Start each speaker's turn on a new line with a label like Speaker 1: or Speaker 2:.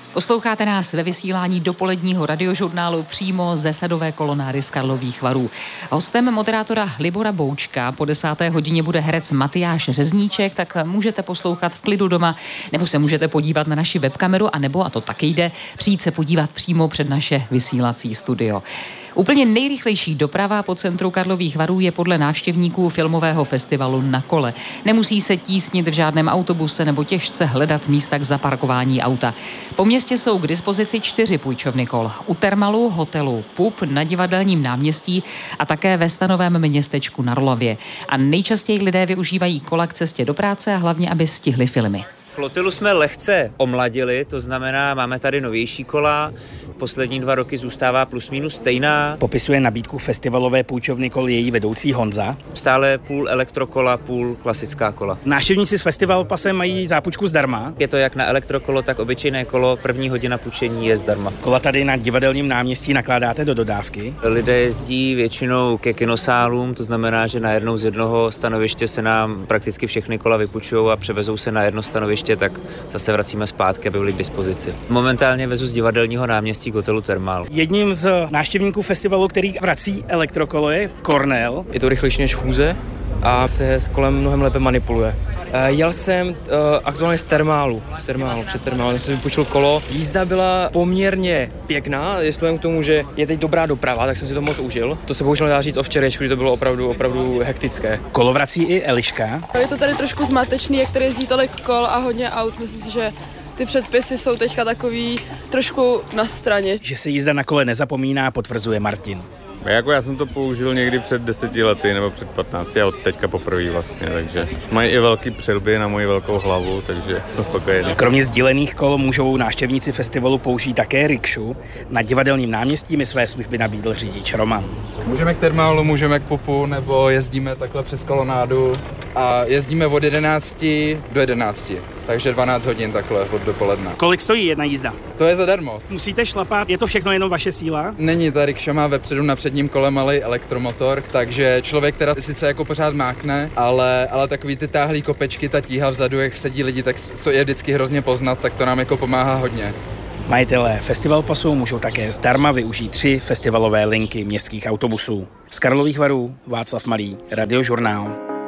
Speaker 1: Posloucháte nás ve vysílání dopoledního radiožurnálu přímo ze Sadové kolonáry z Karlových Varů. Hostem moderátora Libora Boučka po 10. hodině bude herec Matyáš Řezníček, tak můžete poslouchat v klidu doma, nebo se můžete podívat na naši webkameru, anebo, a to taky jde, přijít se podívat přímo před naše vysílací studio. Úplně nejrychlejší doprava po centru Karlových Varů je podle návštěvníků filmového festivalu Na kole. Nemusí se tísnit v žádném autobuse nebo těžce hledat místa k zaparkování auta. Po městě jsou k dispozici 4 půjčovny kol. U Thermalu, hotelu Pup, na Divadelním náměstí a také ve stanovém městečku na Rolavě. A nejčastěji lidé využívají kola k cestě do práce a hlavně, aby stihli filmy.
Speaker 2: Flotilu jsme lehce omladili, to znamená, máme tady novější kola, poslední 2 roky zůstává plus minus stejná.
Speaker 3: Popisuje nabídku festivalové půjčovny kol její vedoucí Honza.
Speaker 2: Stále půl elektrokola, půl klasická kola.
Speaker 3: Návštěvníci s festival pasem mají zápůjčku zdarma.
Speaker 2: Je to jak na elektrokolo, tak obyčejné kolo, první hodina půjčení je zdarma.
Speaker 3: Kola tady na Divadelním náměstí nakládáte do dodávky.
Speaker 2: Lidé jezdí většinou ke kinosálům, to znamená, že najednou z jednoho stanoviště se nám prakticky všechny kola vypůjčují a převezou se na jedno stanoviště, tak zase vracíme zpátky, aby byly k dispozici. Momentálně vezu z Divadelního náměstí k hotelu Thermal.
Speaker 3: Jedním z návštěvníků festivalu, který vrací elektrokolo, je Kornel.
Speaker 4: Je to rychlejší než chůze a se s kolem mnohem lépe manipuluje. Jel jsem aktuálně z Thermalu, před Thermalem, jsem si vypůjčil kolo. Jízda byla poměrně pěkná, vzhledem k tomu, že je teď dobrá doprava, tak jsem si to moc užil. To se bohužel nedá říct o včerejšku, kdy to bylo opravdu hektické.
Speaker 3: Kolo vrací i Eliška.
Speaker 5: Je to tady trošku zmatečný, jak tady jezdí tolik kol a hodně aut. Myslím si, že ty předpisy jsou teďka takový trošku na straně.
Speaker 3: Že se jízda na kole nezapomíná, potvrzuje Martin.
Speaker 6: Jako já jsem to použil někdy před 10 lety nebo před 15 a od teďka poprvé vlastně, takže mají i velký přilby na moji velkou hlavu, takže jsem spokojený.
Speaker 3: Kromě sdílených kol můžou návštěvníci festivalu použít také rikšu. Na Divadelním náměstí mi své služby nabídl řidič Roman.
Speaker 7: Můžeme k Thermalu, můžeme k Pupu, nebo jezdíme takhle přes kolonádu a jezdíme od 11 do 11, takže 12 hodin takhle od dopoledne.
Speaker 3: Kolik stojí jedna jízda?
Speaker 7: To je zadarmo.
Speaker 3: Musíte šlapat, je to všechno jenom vaše síla?
Speaker 7: Není, ta rikša má vepředu na předním kole malý elektromotor, takže člověk teda sice jako pořád mákne, ale takový ty táhlý kopečky, ta tíha vzadu, jak sedí lidi, tak je vždycky hrozně poznat, tak to nám jako pomáhá hodně.
Speaker 3: Majitelé festival pasu můžou také zdarma využít 3 festivalové linky městských autobusů. Z Karlových Varů Václav Malý, Radiožurnál.